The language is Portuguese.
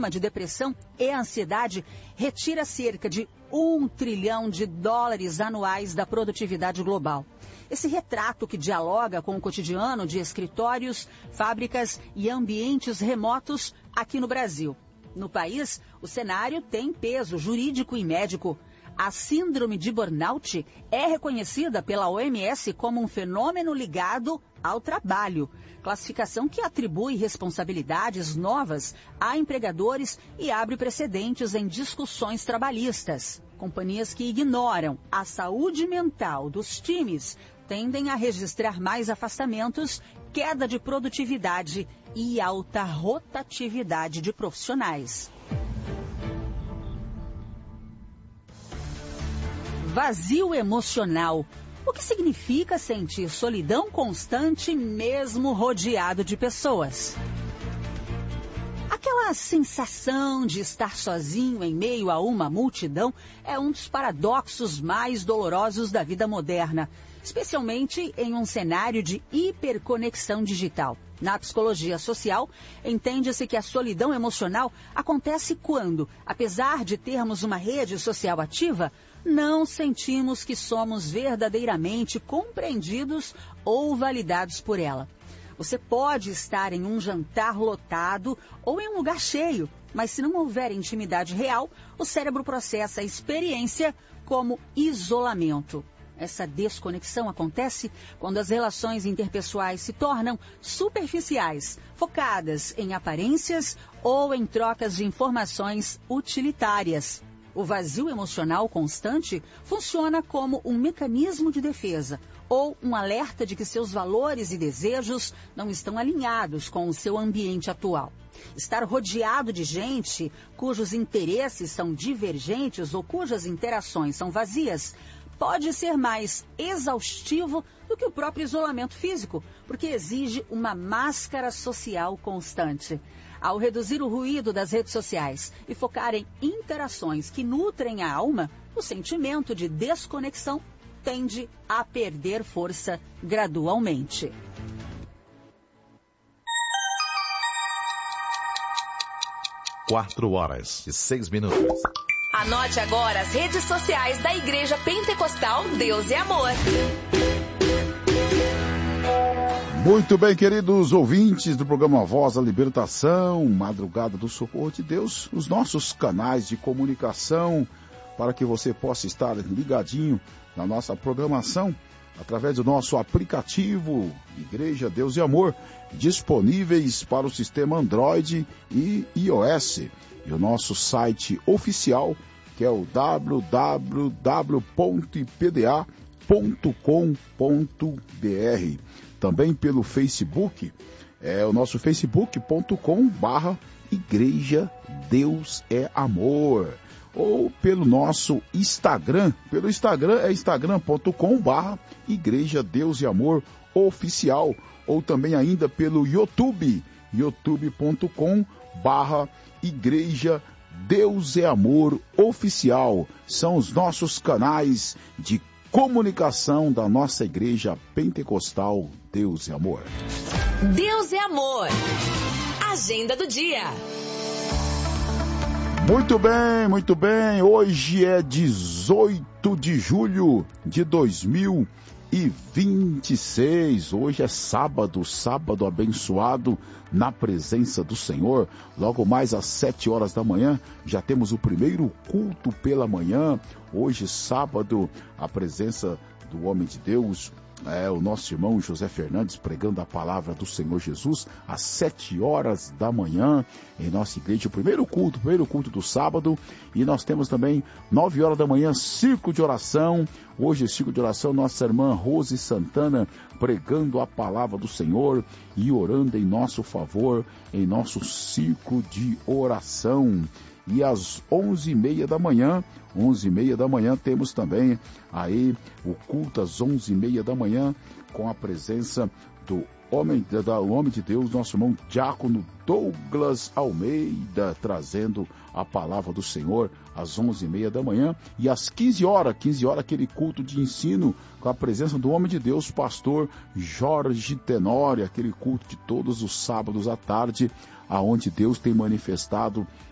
soma de depressão e ansiedade retira cerca de US$ 1 trilhão anuais da produtividade global. Esse retrato que dialoga com o cotidiano de escritórios, fábricas e ambientes remotos aqui no Brasil. No país, o cenário tem peso jurídico e médico. A síndrome de burnout é reconhecida pela OMS como um fenômeno ligado ao trabalho, classificação que atribui responsabilidades novas a empregadores e abre precedentes em discussões trabalhistas. Companhias que ignoram a saúde mental dos times tendem a registrar mais afastamentos, queda de produtividade e alta rotatividade de profissionais. Vazio emocional. O que significa sentir solidão constante mesmo rodeado de pessoas? Aquela sensação de estar sozinho em meio a uma multidão é um dos paradoxos mais dolorosos da vida moderna, especialmente em um cenário de hiperconexão digital. Na psicologia social, entende-se que a solidão emocional acontece quando, apesar de termos uma rede social ativa, não sentimos que somos verdadeiramente compreendidos ou validados por ela. Você pode estar em um jantar lotado ou em um lugar cheio, mas se não houver intimidade real, o cérebro processa a experiência como isolamento. Essa desconexão acontece quando as relações interpessoais se tornam superficiais, focadas em aparências ou em trocas de informações utilitárias. O vazio emocional constante funciona como um mecanismo de defesa ou um alerta de que seus valores e desejos não estão alinhados com o seu ambiente atual. Estar rodeado de gente cujos interesses são divergentes ou cujas interações são vazias pode ser mais exaustivo do que o próprio isolamento físico, porque exige uma máscara social constante. Ao reduzir o ruído das redes sociais e focar em interações que nutrem a alma, o sentimento de desconexão tende a perder força gradualmente. Quatro horas e 6 minutos. Anote agora as redes sociais da Igreja Pentecostal Deus e Amor. Muito bem, queridos ouvintes do programa Voz da Libertação, Madrugada do Socorro de Deus, os nossos canais de comunicação para que você possa estar ligadinho na nossa programação através do nosso aplicativo Igreja Deus e Amor, disponíveis para o sistema Android e iOS. E o nosso site oficial, que é o www.ipda.com.br. Também pelo Facebook, é o nosso facebook.com/Igreja Deus é Amor. Ou pelo nosso Instagram, pelo Instagram é instagram.com/Igreja Deus e Amor Oficial. Ou também ainda pelo YouTube, youtube.com/Igreja Deus é Amor Oficial. São os nossos canais de comunicação da nossa Igreja Pentecostal Deus é Amor. Deus é Amor. Agenda do dia. Muito bem, muito bem. Hoje é 18 de julho de 2026. Hoje é sábado abençoado na presença do Senhor. Logo mais às 7 horas da manhã, já temos o primeiro culto pela manhã. Hoje, sábado, a presença do homem de Deus, o nosso irmão José Fernandes, pregando a palavra do Senhor Jesus às 7 horas da manhã em nossa igreja, o primeiro culto do sábado. E nós temos também 9 horas da manhã, círculo de oração. Hoje, círculo de oração, nossa irmã Rose Santana pregando a palavra do Senhor e orando em nosso favor, em nosso círculo de oração. E às 11h30 da manhã, temos também aí o culto às 11h30 da manhã, com a presença do homem de Deus, nosso irmão Diácono Douglas Almeida, trazendo a palavra do Senhor às 11h30 da manhã. E às 15 horas, aquele culto de ensino com a presença do homem de Deus, pastor Jorge Tenório, aquele culto de todos os sábados à tarde, aonde Deus tem manifestado